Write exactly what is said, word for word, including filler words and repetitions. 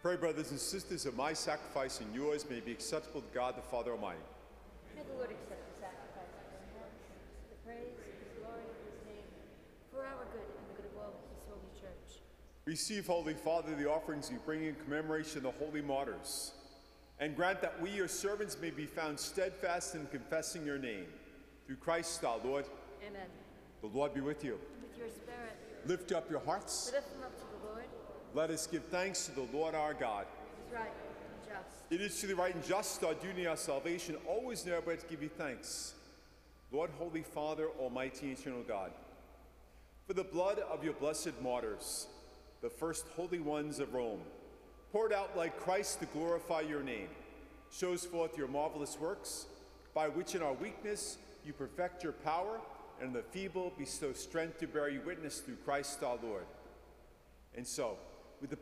Pray, brothers and sisters, that my sacrifice and yours may be acceptable to God the Father Almighty. May the Lord accept the sacrifice of our hands, the praise, His glory, and His name, for our good and the good of all His holy church. Receive, Holy Father, the offerings we bring in commemoration of the holy martyrs, and grant that we, your servants, may be found steadfast in confessing your name. Through Christ our Lord. Amen. The Lord be with you. With your spirit, Lift up your hearts. lift them up to the Lord. Let us give thanks to the Lord our God. It is right and just. It is truly right and just, our duty, our salvation, always and ever to give you thanks. Lord, Holy Father, Almighty and eternal God, for the blood of your blessed martyrs, the first holy ones of Rome, poured out like Christ to glorify your name, shows forth your marvelous works, by which in our weakness you perfect your power, and in the feeble bestow strength to bear you witness through Christ our Lord. And so,